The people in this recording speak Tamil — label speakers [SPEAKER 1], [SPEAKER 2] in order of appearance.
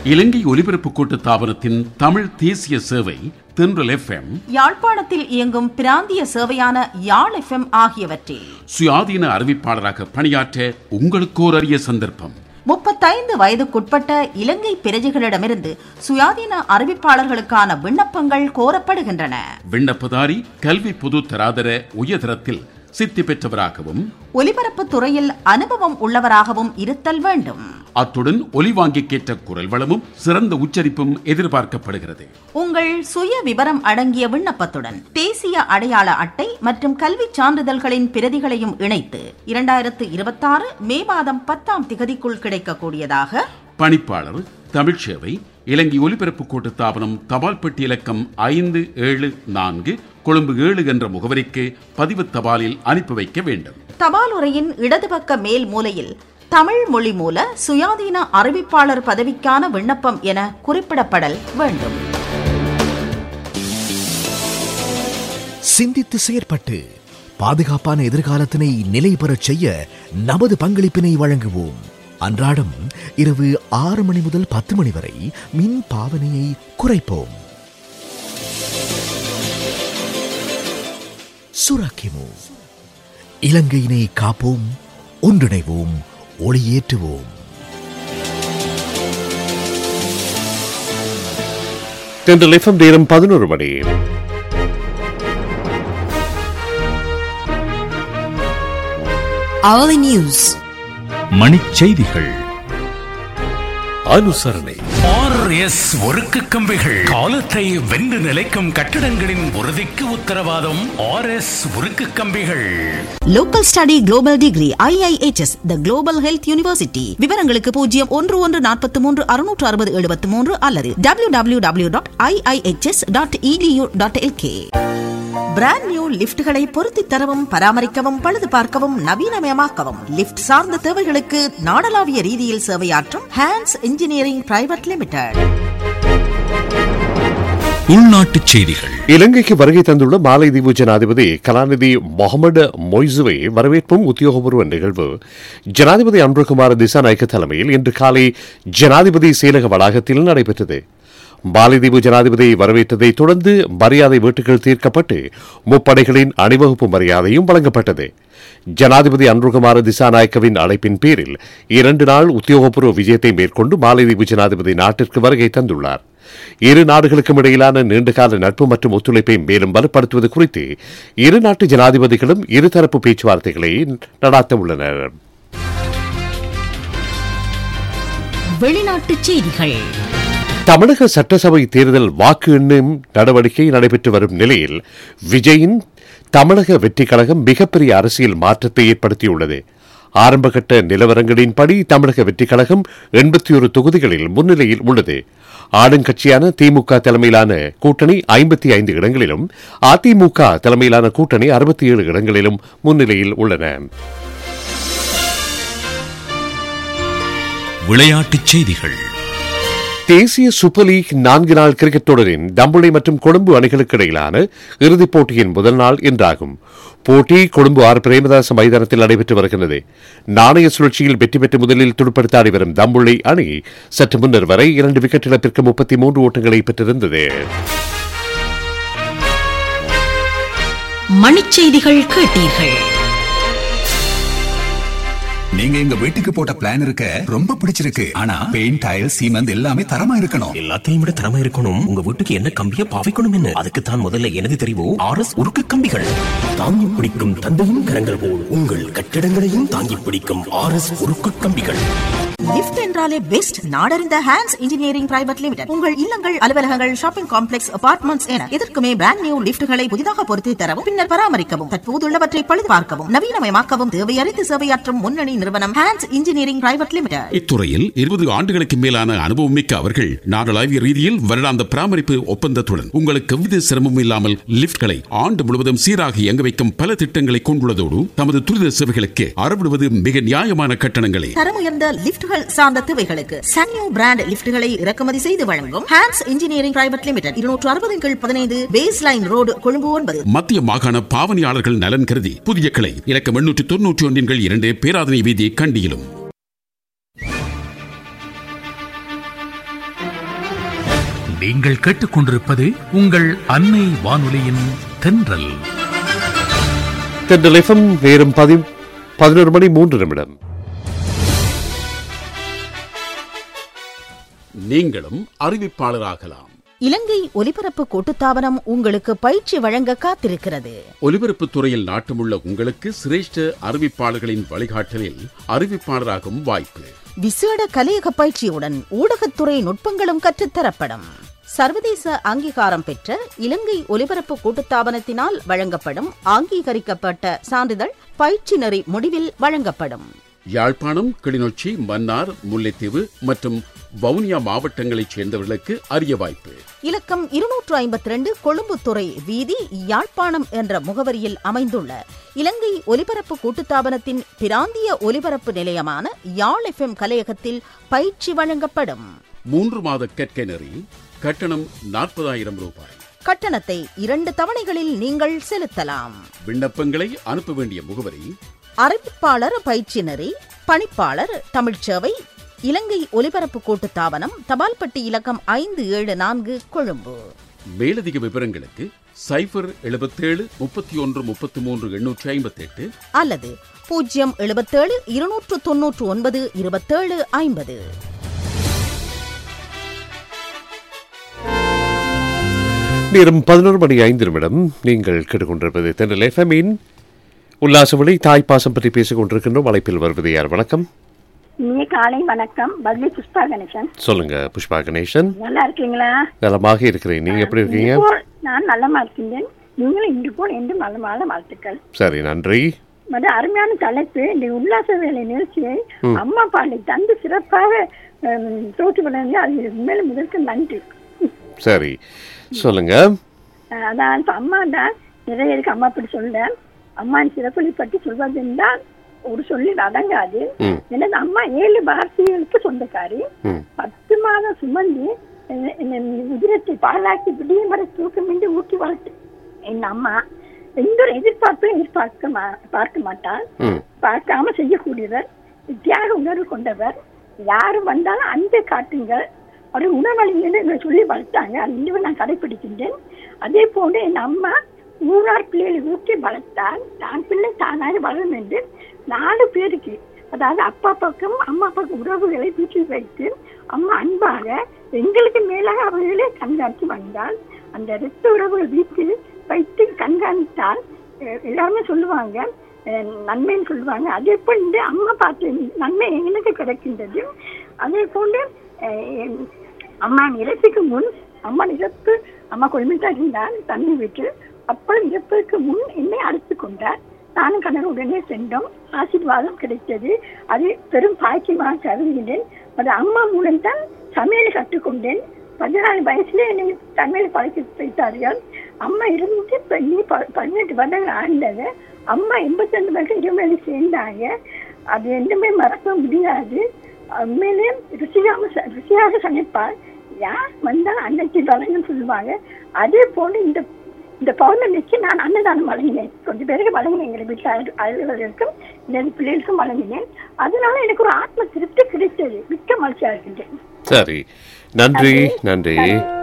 [SPEAKER 1] இலங்கை ஒலிபரப்பு கூட்டுத்தாபனத்தின் தமிழ் தேசிய சேவை தென்றல் FM,
[SPEAKER 2] யாழ்ப்பாணத்தில் இயங்கும் பிராந்திய சேவையான யாழ் FM ஆகியவற்றில்
[SPEAKER 1] சுயாதீன அறிவிப்பாளராக பணியாற்ற உங்களுக்கு ஒரு அரிய சந்தர்ப்பம்.
[SPEAKER 2] 35 வயதுக்குட்பட்ட இலங்கை பிரஜைகளிடமிருந்து சுயாதீன அறிவிப்பாளர்களுக்கான விண்ணப்பங்கள் கோரப்படுகின்றன.
[SPEAKER 1] விண்ணப்பதாரி கல்வி பொது தராதர உயர்தரத்தில் சித்தி பெற்றவராகவும்
[SPEAKER 2] ஒலிபரப்பு துறையில் அனுபவம் உள்ளவராகவும் இருத்தல் வேண்டும்.
[SPEAKER 1] அத்துடன் ஒலிவாங்கிக்கேற்ற குரல் வளமும் சிறந்த உச்சரிப்பும் எதிர்பார்க்கப்படுகிறது.
[SPEAKER 2] உங்கள் சுய விவரம் அடங்கிய விண்ணப்பத்துடன் தேசிய அடையாள அட்டை மற்றும் கல்வி சான்றிதழ்களின் பிரதிகளையும் இணைத்து 2026 மே மாதம் 10ஆம் திகதிக்குள் கிடைக்கக்கூடியதாக
[SPEAKER 1] பணிப்பாளர் தமிழ் சேவை இலங்கை ஒலிபரப்பு கூட்டுத்தாபனம் தபால் பெட்டி இலக்கம் 574 கொழும்பு 7 என்ற முகவரிக்கு பதிவு தபாலில் அனுப்பி வைக்க வேண்டும்.
[SPEAKER 2] தபால் உரையின் இடதுபக்க மேல் மூலையில் தமிழ் மொழி மூல சுயாதீன அறிவிப்பாளர் பதவிக்கான விண்ணப்பம் என குறிப்பிடப்படல் வேண்டும்.
[SPEAKER 3] சிந்தித்து செயற்பட்டு பாதுகாப்பான எதிர்காலத்தினை நிலை பெறச் செய்ய நமது பங்களிப்பினை வழங்குவோம். அன்றாடம் இரவு 6 மணி முதல் 10 மணி வரை மின் பாவனையை குறைப்போம். சுராக்கிமோ, இலங்கையினை காப்போம், ஒன்றிணைவோம், ஒளியேற்றுவோம்.
[SPEAKER 4] தென்றல் FM நேரம் 11 மணி.
[SPEAKER 5] Hourly News.
[SPEAKER 6] மணிச்செய்திகள்.
[SPEAKER 4] அனுசரணை.
[SPEAKER 7] RS ஒருக்கு கம்பிகள் காலத்தை வென்று நிலைக்கும் கட்டிடங்களின் உறுதிக்கு உத்தரவாதம். RS உருக்கு கம்பிகள்.
[SPEAKER 5] Local Study Global Degree IIHS The Global Health University. விவரங்களுக்கு 0113636073 அல்லது www.iihs.edu.lk. பிராண்ட் நியூ லிப்ட்களை பொருத்தி தரவும் பராமரிக்கவும் பழுது பார்க்கவும் நவீனமயமாக்கவும் லிப்ட் சார்ந்த தேவைகளுக்கு நாடளாவிய ரீதியில் சேவையாற்றும் ஹேண்ட்ஸ் இன்ஜினியரிங் பிரைவேட் லிமிடெட்.
[SPEAKER 6] உள்நாட்டுச் செய்திகள்.
[SPEAKER 4] இலங்கைக்கு வருகை தந்துள்ள மாலைதீவு ஜனாதிபதி கலாநிதி முகமது மொய்சுவை வரவேற்பும் உத்தியோகபூர்வ நிகழ்வு ஜனாதிபதி அன்ருகுமார் திசாநாயக்க தலைமையில் இன்று காலை ஜனாதிபதி செயலக வளாகத்தில் நடைபெற்றது. மாலைதீவு ஜனாதிபதியை வரவேற்றதை தொடர்ந்து மரியாதை வீட்டுகள் தீர்க்கப்பட்டு முப்படைகளின் அணிவகுப்பு மரியாதையும் வழங்கப்பட்டது. ஜனாதிபதி அன்ருகுமார திசாநாயக்கவின் அழைப்பின் பேரில் 2 நாள் உத்தியோகபூர்வ விஜயத்தை மேற்கொண்டு மாலைதீவு ஜனாதிபதி நாட்டிற்கு வருகை தந்துள்ளார். இரு நாடுகளுக்கும் இடையிலான நீண்டகால நட்பு மற்றும் ஒத்துழைப்பை மேலும் வலுப்படுத்துவது குறித்து இரு நாட்டு ஜனாதிபதிகளும் இருதரப்பு பேச்சுவார்த்தைகளை நடாத்த உள்ளனர்.
[SPEAKER 5] வெளிநாட்டுச் செய்திகள்.
[SPEAKER 4] தமிழக சட்டசபை தேர்தல் வாக்கு எண்ணும் நடவடிக்கை நடைபெற்று வரும் நிலையில் விஜயின் தமிழக வெற்றிக் கழகம் மிகப்பெரிய அரசியல் மாற்றத்தை ஏற்படுத்தியுள்ளது. ஆரம்பகட்ட நிலவரங்களின்படி தமிழக வெற்றிக் கழகம் 81 தொகுதிகளில் முன்னிலையில் உள்ளது. ஆளுங்கட்சியான திமுக தலைமையிலான கூட்டணி 55 இடங்களிலும் அதிமுக தலைமையிலான கூட்டணி 67 இடங்களிலும் முன்னிலையில் உள்ளன.
[SPEAKER 6] விளையாட்டுச் செய்திகள்.
[SPEAKER 4] தேசிய சூப்பர் லீக் 4 நாள் கிரிக்கெட் தொடரின் தம்புளை மற்றும் கொழும்பு அணிகளுக்கு இடையிலான இறுதிப் போட்டியின் முதல் நாள் இன்றாகும். போட்டி கொழும்பு ஆர் பிரேமதாச மைதானத்தில் நடைபெற்று வருகிறது. நாணய சுழற்சியில் வெற்றி பெற்று முதலில் துடுப்படுத்தாடி வரும் தம்புளை அணி சற்று முன்னர் வரை 2 விக்கெட் இழப்பிற்கு 33 ஓட்டங்களை பெற்றிருந்தது.
[SPEAKER 5] மணிச்செய்திகள் கேட்டீர்கள்.
[SPEAKER 8] நீங்க எங்க வீட்டுக்கு போட்ட பிளான் இருக்க ரொம்ப பிடிச்சிருக்கு. ஆனா பெயிண்ட், டைல், சீமெண்ட் எல்லாமே தரமா இருக்கணும்.
[SPEAKER 9] எல்லாத்தையும் விட தரமா இருக்கணும். உங்க வீட்டுக்கு என்ன கம்பிய பாவிக்கணும் என்ன? அதுக்கு தான் முதல்ல எனது தெரிவு RS உருக்கு கம்பிகள். தாங்கி பிடிக்கும் தந்தையின் கரங்கள் போல் உங்கள் கட்டிடங்களையும் தாங்கி பிடிக்கும் RS உருக்கு கம்பிகள்.
[SPEAKER 5] லிஃப்ட் என்றாலே best நாடறிந்த hands engineering private limited. உங்கள் இல்லங்கள், அலுவலகங்கள், ஷாப்பிங் காம்ப்ளெக்ஸ், அபார்ட்மெண்ட்ஸ் என எதற்குமே பிராண்ட் நியூ லிப்ட்களை புதிதாக பொருத்தி தரவும் பின்னர் பராமரிக்கவும் தற்போதுள்ளவற்றை பழுது பார்க்கவும் நவீனமயமாக்கவும் தேவையறிந்து சேவையாற்றும் முன்னணி நிறுவனம் ஹேண்ட்ஸ் இன்ஜினியரிங் பிரைவேட் லிமிடெட்.
[SPEAKER 1] இத்துறையில் 20 ஆண்டுகளுக்கு மேலான அனுபவம் மிக்க அவர்கள் நாடளாவிய ரீதியில் வருடாந்த பராமரிப்பு ஒப்பந்தத்துடன் உங்களுக்கு எவ்வித சிரமமும் இல்லாமல் லிப்ட்களை ஆண்டு முழுவதும் சீராக இயங்க வைக்கும் பல திட்டங்களை கொண்டுள்ளதோடு தமது துரித சேவைகளுக்கு அறவிடுவது மிக நியாயமான கட்டணங்களை
[SPEAKER 5] தரமுயர்ந்த லிப்ட்கள் சார்ந்த தேவைகளுக்கு சன்யூ பிராண்ட் லிப்ட்களை இறக்குமதி செய்து வழங்கும் hands engineering private limited 260/15 base line road Colombo 9.
[SPEAKER 1] மத்திய மாகாண பாவனையாளர்கள் நலன் கருதி புதிய கிளை இலக்கம் 891/2 பேராதனை வீதி கண்டியிலும்.
[SPEAKER 7] நீங்கள் கேட்டுக்கொண்டிருப்பது உங்கள் அன்னை வானொலியின் தென்றல்.
[SPEAKER 4] தென்றல் FM நேரம் 11:03.
[SPEAKER 1] நீங்களும் அறிவிப்பாளராகலாம்.
[SPEAKER 2] இலங்கை ஒலிபரப்பு கூட்டுத்தாபனம் உங்களுக்கு பயிற்சி வழங்க காத்திருக்கிறது.
[SPEAKER 1] ஒலிபரப்பு துறையில் நாட்டமுள்ள உங்களுக்கு சிரேஷ்ட அறிவிப்பாளர்களின் வழிகாட்டலில் அறிவிப்பாளராகும் வாய்ப்பு.
[SPEAKER 2] விசேட கலையக பயிற்சியுடன் ஊடகத்துறை நுட்பங்களும் கற்றுத்தரப்படும். சர்வதேச அங்கீகாரம் பெற்ற இலங்கை ஒலிபரப்பு கூட்டுத்தாபனத்தினால் வழங்கப்படும் அங்கீகரிக்கப்பட்ட சான்றிதழ் பயிற்சி நெறி முடிவில் வழங்கப்படும்.
[SPEAKER 1] யாழ்ப்பாணம், கிளிநொச்சி, மன்னார், முல்லைத்தீவு மற்றும் வவுனியா மாவட்டங்களைச் சேர்ந்தவர்களுக்கு அரிய வாய்ப்பு.
[SPEAKER 2] இலக்கம் 252 கொழும்புத்துறை வீதி, யாழ்ப்பாணம் என்ற முகவரியில் அமைந்துள்ள இலங்கை ஒலிபரப்பு கூட்டுத்தாபனத்தின் பிராந்திய ஒலிபரப்பு நிலையமான யாழ் FM கலையகத்தில் பயிற்சி வழங்கப்படும்.
[SPEAKER 1] 3 மாத கற்கை நெறி. கட்டணம் 40,000 ரூபாய்.
[SPEAKER 2] கட்டணத்தை 2 தவணைகளில் நீங்கள் செலுத்தலாம்.
[SPEAKER 1] விண்ணப்பங்களை அனுப்ப வேண்டிய முகவரி:
[SPEAKER 2] அறிவிப்பாளர் பயிற்சி நெறி, பணிப்பாளர், தமிழ்ச்சேவை, இலங்கை ஒலிபரப்பு கூட்டுத்தாபனம், தபால்பட்டி இலக்கம் 574, கொழும்பு.
[SPEAKER 1] மேலதிக விவரங்களுக்கு 077 31 33 858
[SPEAKER 2] அல்லது 077 299 27 50.
[SPEAKER 4] நேரம் 11:05. நீங்கள் கேட்டுக்கொண்டிருப்பது தென்றல் FM-இன் உல்லாசவழி. தாய்ப்பாசம் பற்றி பேசிக் கொண்டிருக்கின்றோம். அழைப்பில் வருவது யார்? வணக்கம்.
[SPEAKER 10] காலை வணக்கம். பதிலி புஷ்பா கணேசன்.
[SPEAKER 4] சொல்லுங்க புஷ்பா கணேசன்.
[SPEAKER 10] நல்லா இருக்கீங்களா?
[SPEAKER 4] நலமாக இருக்கிறேன். நீங்க எப்படி இருக்கீங்க?
[SPEAKER 10] நான் நலமா இருக்கின்றேன். நீங்களும் இன்று போல் என்று நலமான வாழ்த்துக்கள்.
[SPEAKER 4] சரி, நன்றி.
[SPEAKER 10] அருமையான தலைப்பு. இந்த உல்லாச வேலை நிகழ்ச்சியை அம்மா பாலை தந்து சிறப்பாக தோற்று வளர்ந்து அது மேல முதற்கு நன்றி.
[SPEAKER 4] சரி, சொல்லுங்க.
[SPEAKER 10] அதான் அம்மா தான் நிறைய இருக்கு. அம்மா அப்படி சொல்ல அம்மான் சிறப்பொழி பற்றி சொல்வது என்றால் ஒரு சொல்லி அடங்காது. எனது அம்மா 7 பாரதிகளுக்கு சொந்தக்காரி. 10 மாதம் சுமந்து உதிரத்தை பாலாக்கி விடிய வரை தூக்கமின்றி ஊட்டி வளர்த்து என் அம்மா எந்த ஒரு எதிர்பார்ப்பையும் பார்க்க மாட்டார். பார்க்காம செய்யக்கூடியவர், தியாக உணர்வு கொண்டவர். யாரும் வந்தாலும் அன்பை காட்டுங்கள், ஒரு உணவழிங்கன்னு சொல்லி வளர்த்தாங்க. அது இன்னும் நான் கடைபிடிக்கின்றேன். அதே போன்று என் அம்மா ஊரார் பிள்ளைகளை ஊட்டி வளர்த்தால் தான் பிள்ளை தானாக வளரும் என்று 4 பேருக்கு, அதாவது அப்பா பக்கம் அம்மா பக்கம் உறவுகளை வீட்டில் வைத்து அம்மா அன்பாக எங்களுக்கு மேலாக அவர்களே கண்காணித்து வந்தால் அந்த இரத்த உறவுகள் வீட்டில் வைத்து கண்காணித்தால் எல்லாருமே சொல்லுவாங்க நன்மைன்னு சொல்லுவாங்க. அதே போன்று அம்மா பார்த்து நன்மை எனக்கு கிடைக்கின்றது. அதே போன்று அம்மா இறப்புக்கு முன் அம்மா குழந்தை இருந்தால் தண்ணி விட்டு அப்பொழுது இறப்புக்கு முன் என்னை அழைத்து கொண்டார். நானும் கணவர் உடனே சென்றோம். ஆசீர்வாதம் கிடைத்தது. அது பெரும் பாக்கியமாக கருதுகின்றேன். அது அம்மா மூலம்தான் சமையல் கற்றுக்கொண்டேன். 14 வயசுல என்னை சமையல் பழக்கி வைத்தார்கள். அம்மா இருந்து 18 வருடங்கள் ஆண்டது. அம்மா 82 வருடம் இருமேலி சேர்ந்தாங்க. அது எதுவுமே மறக்க முடியாது. உண்மையிலே ருசியாக சமைப்பார். யார் வந்தால் அன்னைக்கு வழங்குன்னு சொல்லுவாங்க. அதே போல இந்த பௌர்ணமிக்கு நான் அன்னதானம் வழங்கினேன். கொஞ்சம் பேருக்கு வழங்கினேன். எங்களை வீட்டில் அலுவலர்களுக்கும் எனது பிள்ளைகளுக்கும் வழங்கினேன். அதனால எனக்கு ஒரு ஆத்ம திருப்தி கிடைத்தது. மிக்க மகிழ்ச்சியா இருக்கின்றேன்.
[SPEAKER 4] சரி, நன்றி. நன்றி.